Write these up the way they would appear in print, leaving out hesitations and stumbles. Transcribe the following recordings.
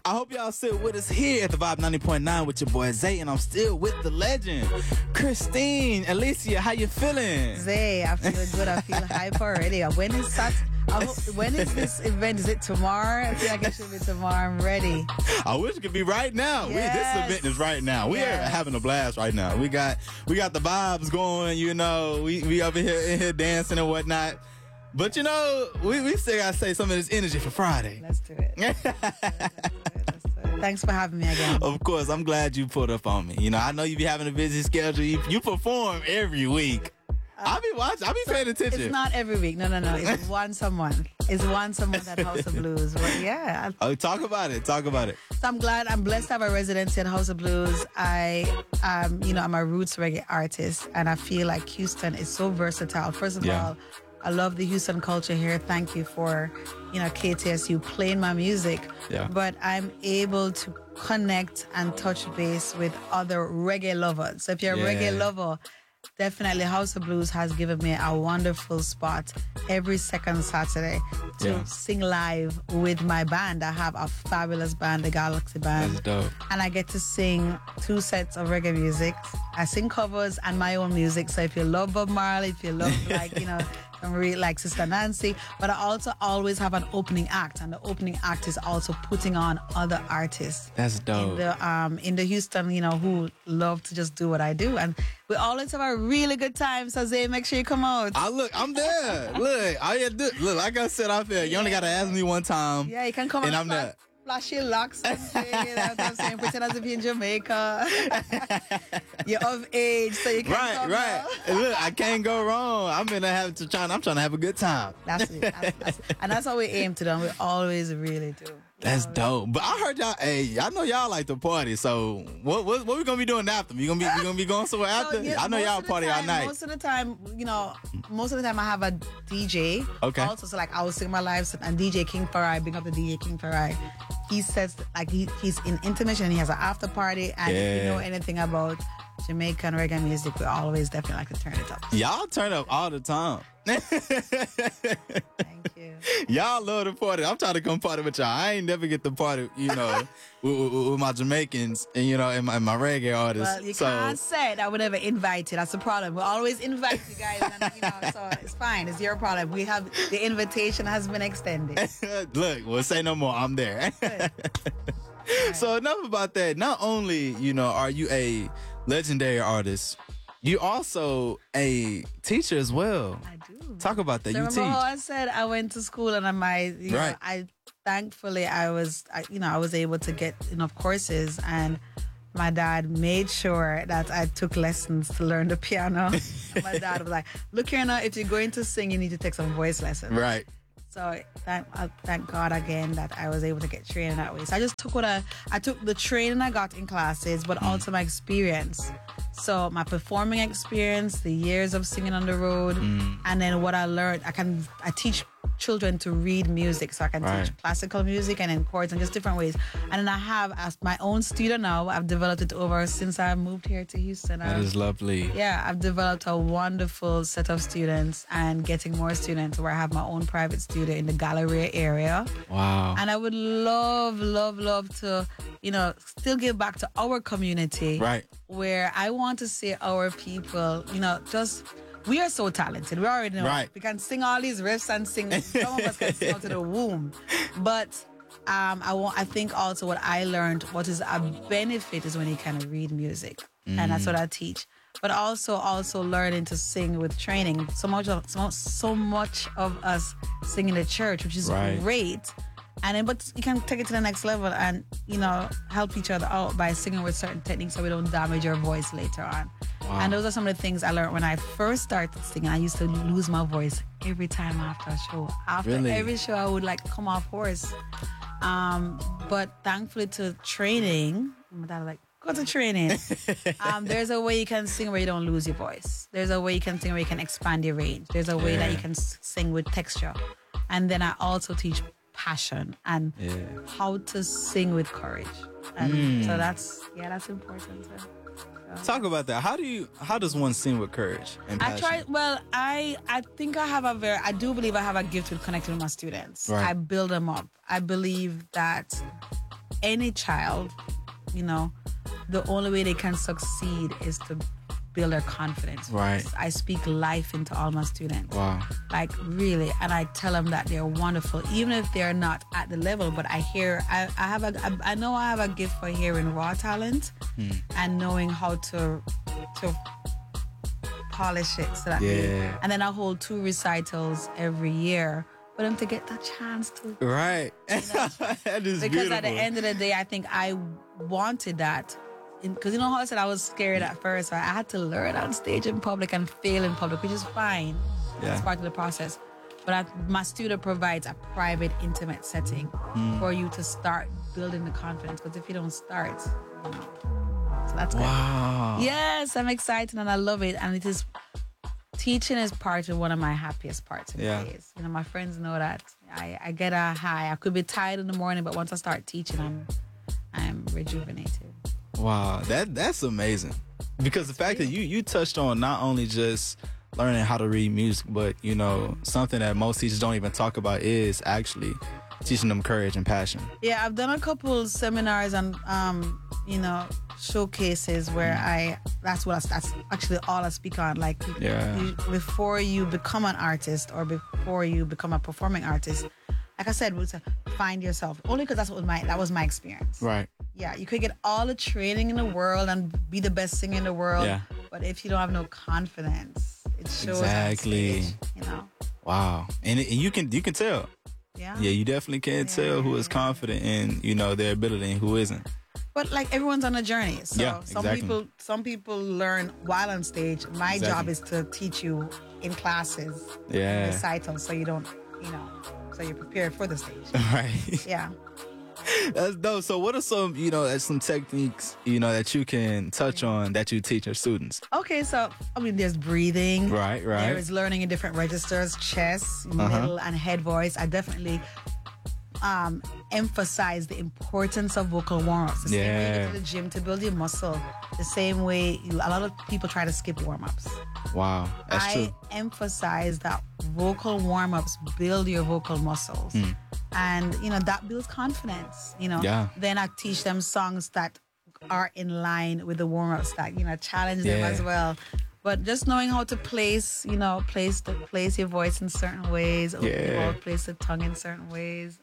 I hope y'all still with us here at the Vibe 90.9 with your boy Zay, and I'm still with the legend, Christine. Alicia, how you feeling? Zay, I feel good. I feel hype already. When is this event? Is it tomorrow? I feel like it should be tomorrow. I'm ready. I wish it could be right now. Yes. This event is right now. We are having a blast right now. We got the vibes going. You know, we over here in here dancing and whatnot. But you know, we still gotta say some of this energy for Friday. Let's do it. Thanks for having me again. Of course, I'm glad you pulled up on me. You know, I know you be having a busy schedule. You perform every week. I'll be watching. I'll be paying attention. It's not every week. No. It's once a month. It's once a month at House of Blues. But yeah. Talk about it. So I'm blessed to have a residency at House of Blues. I'm a roots reggae artist, and I feel like Houston is so versatile. First of all, I love the Houston culture here. Thank you for, KTSU playing my music. Yeah. But I'm able to connect and touch base with other reggae lovers. So if you're a reggae lover, definitely House of Blues has given me a wonderful spot every second Saturday to sing live with my band. I have a fabulous band, the Galaxy Band. That's dope. And I get to sing 2 sets of reggae music. I sing covers and my own music. So if you love Bob Marley, if you love like Sister Nancy, but I also always have an opening act, and the opening act is also putting on other artists. That's dope. In the Houston, who love to just do what I do, and we always have a really good time. So Zay, make sure you come out. I'm there. Look, like I said off here, you only gotta ask me one time. Yeah, you can come and out. I'm there. Flashy locks and shit, I'm saying, pretend as if you're in Jamaica. You're of age, so you can come right. Look, I can't go wrong. I'm trying to have a good time. That's it. And that's what we aim to do. And we always really do. That's dope. But I heard y'all. Hey, I know y'all like to party. So what we gonna be doing after? You gonna be going somewhere after? I know y'all party all night. Most of the time, I have a DJ. Okay. Also, so like I will sing my live set, and DJ King Farai, big up the DJ King Farai. He says like he's in intermission. He has an after party, and if you know anything about Jamaican reggae music, we always definitely like to turn it up. Y'all turn up all the time. Thank you. Y'all love to party. I'm trying to come party with y'all. I ain't never get to party, with my Jamaicans and and my reggae artists. Well, you can't say that I would never invite you. That's the problem. We always invite you guys, and so it's fine. It's your problem. The invitation has been extended. Look, we'll say no more. I'm there. So enough about that. Not only are you a legendary artist, you also a teacher as well. I do. Talk about that. So you remember teach. how I said I went to school and thankfully I was able to get enough courses, and my dad made sure that I took lessons to learn the piano. My dad was like, "Look here now, if you're going to sing, you need to take some voice lessons." Right. So thank God again that I was able to get trained that way. So I just took I took the training I got in classes, but also my experience. So my performing experience, the years of singing on the road, and then what I learned, I teach children to read music, so I can teach classical music and then chords and just different ways. And then I have, as my own studio now, I've developed it over since I moved here to Houston. That is lovely. Yeah, I've developed a wonderful set of students and getting more students where I have my own private studio in the Galleria area. Wow. And I would love to, still give back to our community. Right. Where I want to see our people, we are so talented. We already know. Right. We can sing all these riffs and sing. Some of us can sing out of the womb. But I think also what I learned, what is a benefit is when you can read music. And that's what I teach. But also learning to sing with training. So much of us sing in the church, which is great. But you can take it to the next level and, help each other out by singing with certain techniques so we don't damage your voice later on. Wow. And those are some of the things I learned when I first started singing. I used to lose my voice every time after a show. Every show, I would come off hoarse. But thankfully to training, my dad was like, go to training. There's a way you can sing where you don't lose your voice. There's a way you can sing where you can expand your range. There's a way that you can sing with texture. And then I also teach passion and how to sing with courage. And so that's important. Talk about that. How does one sing with courage and passion? I think I do believe I have a gift with connecting with my students. Right. I build them up. I believe that any child, you know, the only way they can succeed is to build their confidence. Right. I speak life into all my students. Wow. Like really, and I tell them that they're wonderful, even if they're not at the level. But I know I have a gift for hearing raw talent and knowing how to polish it. So that and then I hold 2 recitals every year for them to get the chance to. Right. You know? That is Because beautiful. at the end of the day, I think I wanted that. Because you know how I said I was scared at first, so I had to learn on stage in public and fail in public, which is fine. Yeah. It's part of the process. But my studio provides a private, intimate setting for you to start building the confidence. Because if you don't start, you know. So that's good. Wow. Yes, I'm excited and I love it. And it is, teaching is part of one of my happiest parts of the days. You know, my friends know that. I get a high. I could be tired in the morning, but once I start teaching, I'm rejuvenated. Wow, that's amazing. Because the fact that you touched on not only just learning how to read music, but you know, something that most teachers don't even talk about is actually teaching them courage and passion. Yeah, I've done a couple seminars and you know, showcases where that's actually all I speak on. Like before you become an artist or before you become a performing artist, like I said, we find yourself. Only because that was my experience. Right. Yeah, you could get all the training in the world and be the best singer in the world. Yeah. But if you don't have no confidence, it shows Exactly. on stage, you know. Wow. And you can tell. Yeah. Yeah, you definitely can tell who is confident in, you know, their ability and who isn't. But like everyone's on a journey. So some people learn while on stage. My job is to teach you in classes, in recitals, so you don't, you know, so you're prepared for the stage. Right. Yeah. That's dope. So what are some, you know, some techniques, you know, that you can touch on that you teach your students? Okay, so I mean, there's breathing. Right. There is learning in different registers, chest, middle, and head voice. I definitely emphasize the importance of vocal warm-ups. The same way you go to the gym to build your muscle, the same way a lot of people try to skip warm-ups. Wow, that's true. I emphasize that vocal warm-ups build your vocal muscles. And, you know, that builds confidence, you know. Yeah. Then I teach them songs that are in line with the warm-ups that, you know, challenge them as well. But just knowing how to place, you know, place your voice in certain ways, place the tongue in certain ways,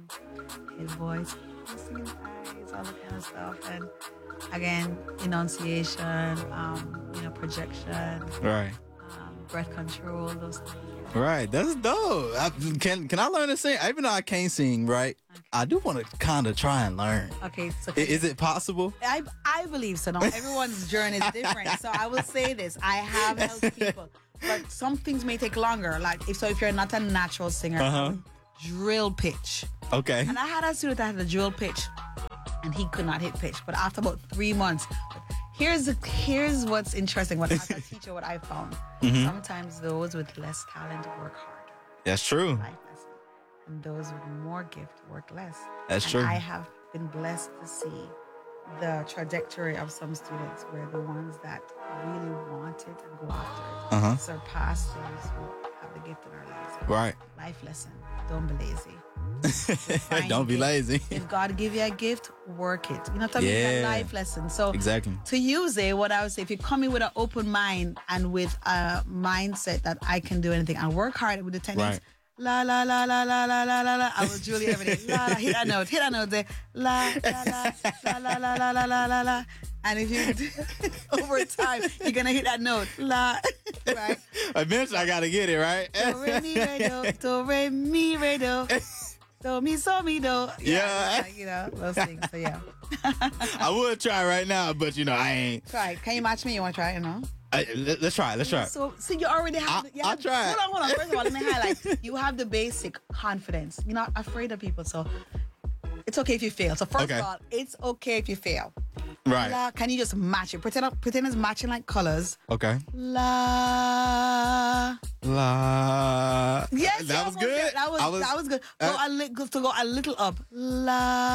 his voice, singing eyes, all that kind of stuff. And again, enunciation, you know, projection, Right. Breath control, those things. Right, that's dope. Can I learn to sing? Even though I can't sing, right? Okay. I do want to kind of try and learn. Okay, so is it possible? I believe so. No, everyone's journey is different. So I will say this: I have helped people, but some things may take longer. Like if you're not a natural singer, drill pitch. Okay. And I had a student that had a drill pitch, and he could not hit pitch. But after about 3 months. Here's what's interesting. As a teacher, what I found. Sometimes those with less talent work harder. That's true. Life lesson. And those with more gift work less. That's true. I have been blessed to see the trajectory of some students where the ones that really want it and go after it surpass those who have the gift in our lives. Right. Life lesson. Don't be lazy. Don't be lazy. If God give you a gift, work it. You know what I mean? It's a life lesson. So exactly. To use it, what I would say, if you come in with an open mind and with a mindset that I can do anything and work hard with the techniques, la la la la la la la la la. I will drill you every day. La la, hit that note there. La la la la la la la la la la la. And if you over time, you're gonna hit that note. La, right? Eventually, I gotta get it right. Do re mi re do, do re mi re do. Do me so me do. Yeah. Like, you know, those things. So yeah. I would try right now, but you know, I ain't. Try. Can you match me? You want to try? You know. Let's try. So you already have. I'll try. Hold on. First of all, let me highlight. You have the basic confidence. You're not afraid of people, so it's okay if you fail. So first of all, it's okay if you fail. Right. La, can you just match it? Pretend it's matching like colors. Okay. La. La. Yes, that was good. That was good. Go a little up. La.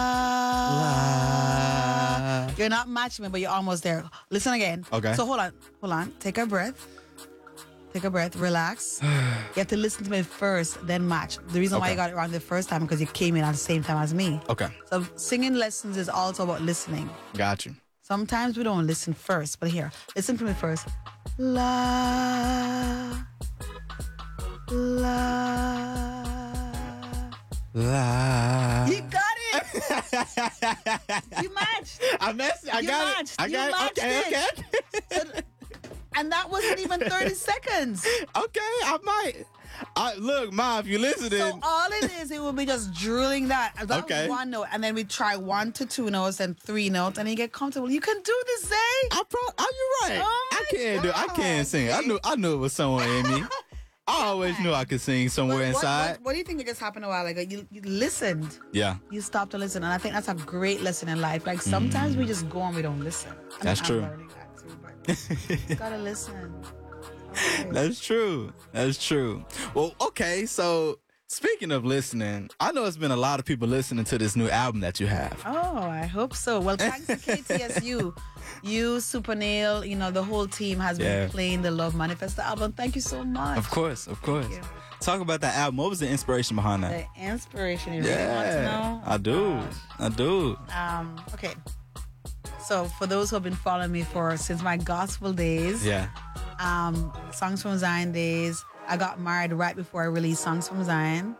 La. You're not matching me, but you're almost there. Listen again. Okay. So hold on. Take a breath. take a breath, relax. You have to listen to me first, then match. The reason why Okay. you got it wrong the first time because you came in at the same time as me. Okay. So singing lessons is also about listening. Got you. Sometimes we don't listen first, but here, listen to me first. La, la. La. You got it. You matched. I messed. I You got matched. it. I You got matched it. it. Okay. And that wasn't even 30 seconds. Okay. I might. Look, Ma, if you're listening. So all it is, it will be just drilling that. That Okay. one note, and then we try 1 to 2 notes and 3 notes, and you get comfortable. You can do this, Zay. Are you right? Oh my I can do. I can God. sing. I knew it was somewhere in me. I always knew I could sing somewhere inside. What do you think that just happened a while ago? You listened. Yeah, You stopped to listen, and I think that's a great lesson in life. Like sometimes we just go and we don't listen. That's I'm true. learning that too, but you gotta listen. Okay. that's true. That's true. Well, okay. So speaking of listening, I know it's been a lot of people listening to this new album that you have. Oh, I hope so. Well, thanks to KTSU, you, Super Neil, the whole team has Yeah. been playing the Love Manifesto album. Thank you so much. Of course. you. Talk about that album. What was the inspiration behind that? The inspiration, you really want to know? I do. I do. Okay. So for those who have been following me since my gospel days, Yeah. Songs from Zion days, I got married right before I released Songs from Zion.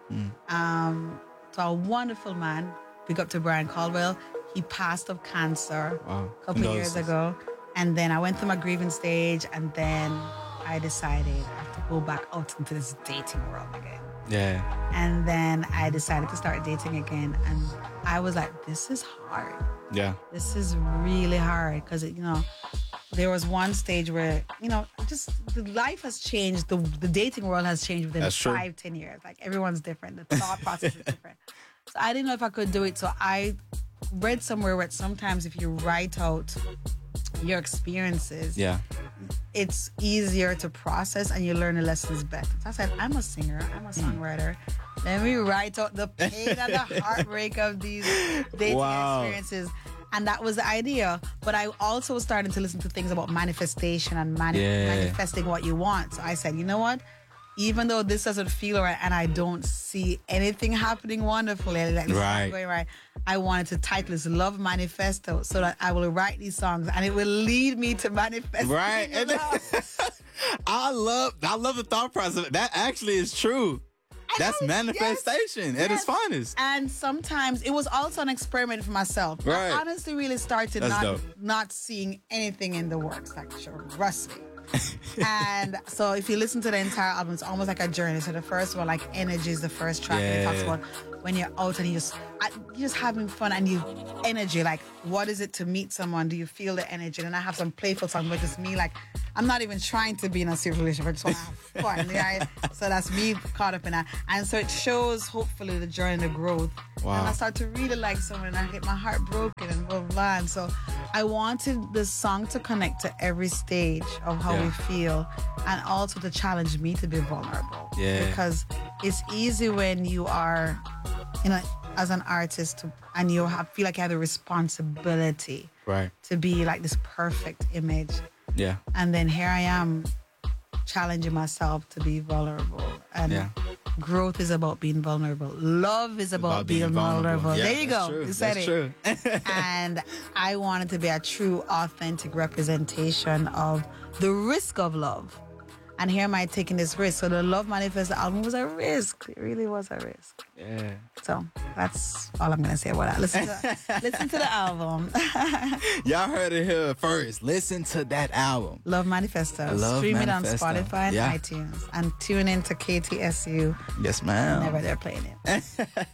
To a wonderful man. Big up to Brian Caldwell. He passed of cancer Wow. a couple of years ago. And then I went through my grieving stage, and then I decided I have to go back out into this dating world again. Yeah. And then I decided to start dating again. And I was like, this is hard. Yeah. This is really hard because, there was one stage where, just the life has changed. The dating world has changed within That's true. 5-10 years. Like everyone's different. The thought process is different. So I didn't know if I could do it. So I read somewhere where sometimes if you write out your experiences, Yeah. it's easier to process and you learn the lessons better. So I said, I'm a singer, I'm a songwriter. Let me write out the pain and the heartbreak of these dating Wow. experiences. And that was the idea. But I also was starting to listen to things about manifestation and manifesting what you want. So I said, you know what? Even though this doesn't feel right and I don't see anything happening wonderfully, like this is not Right. going right, I wanted to title this Love Manifesto so that I will write these songs and it will lead me to manifest. Right. And I love the thought process. That actually is true. That's know, manifestation at its yes. finest. And sometimes it was also an experiment for myself. Right. I honestly really started That's dope. not seeing anything in the works, like trust me. And so if you listen to the entire album, it's almost like a journey. So the first one, like Energy is the first track, and it talks Yeah. about when you're out and you're just having fun and you energy, like what is it to meet someone? Do you feel the energy? And I have some playful songs where it's me, like I'm not even trying to be in a serious relationship, I just want to have fun. Right? So that's me caught up in that. And so it shows hopefully the journey, the growth. Wow. And I start to really like someone and I get my heart broken and blah, blah, blah. And so I wanted the song to connect to every stage of how Yeah. we feel and also to challenge me to be vulnerable. Yeah. Because it's easy when you are, as an artist and you feel like you have the responsibility Right. to be like this perfect image. Yeah. And then here I am challenging myself to be vulnerable. And Yeah. growth is about being vulnerable. Love is about being vulnerable. Yeah, there you that's go. True. You said That's it. true. And I wanted to be a true, authentic representation of the risk of love. And here am I taking this risk. So the Love Manifesto album was a risk. It really was a risk. Yeah. So that's all I'm going to say about that. Listen to the album. Y'all heard it here first. Listen to that album. Love Manifesto. Love Stream Manifesto. it on Spotify and Yeah. iTunes. And tune in to KTSU Yes, ma'am. whenever they're playing it.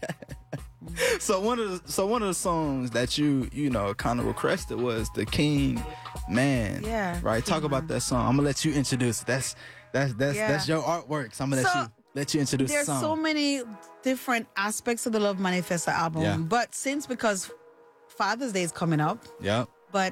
So one of the songs that you kind of requested was the King Man. Yeah, Right. King Talk about Man. that song. I'm gonna let you introduce it. That's your artwork. So I'm gonna So, let you introduce the There's song. so many different aspects of the Love Manifesto album. Yeah. But because Father's Day is coming up, Yep. but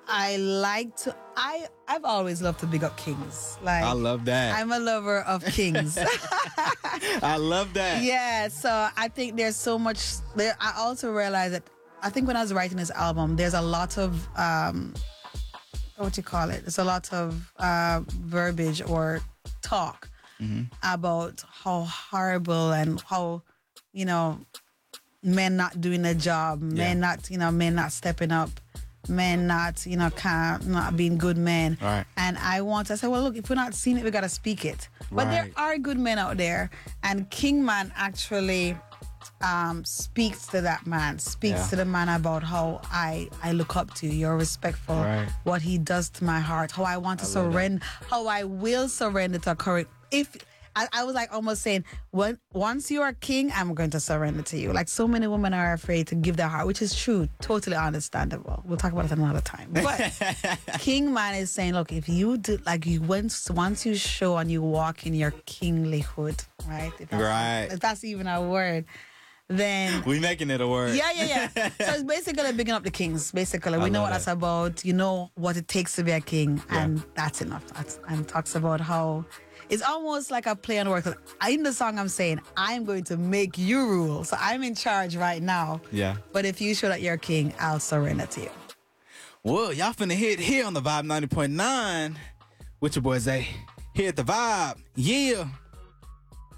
I've always loved to big up kings. Like I love that. I'm a lover of kings. I love that. Yeah, so I think there's so much there. I also realized that I think when I was writing this album, there's a lot of what you call it? There's a lot of verbiage or talk about how horrible and how, you know, men not doing their job, men not stepping up, men not, you know, not being good men. Right. And I said, well, look, if we're not seeing it, we got to speak it. But there are good men out there. And Kingman actually speaks to that man, speaks to the man about how I look up to you. You're respectful. Right. What he does to my heart, how I want to surrender, how I will surrender to current. If I was like almost saying, once you are king, I'm going to surrender to you. Like so many women are afraid to give their heart, which is true, totally understandable. We'll talk about it another time. But Kingman is saying, look, if you do, like you once you show and you walk in your kinglyhood, right? If that's even a word. Then we making it a word. Yeah. So it's basically bigging up the kings. Basically, we know what that's about. You know what it takes to be a king, and that's enough. And talks about how it's almost like a play on words. In the song, I'm saying I'm going to make you rule, so I'm in charge right now. Yeah. But if you show that you're a king, I'll surrender to you. Well, y'all finna hit here on the Vibe 90.9 with your boy Zay. Here at the Vibe. Yeah.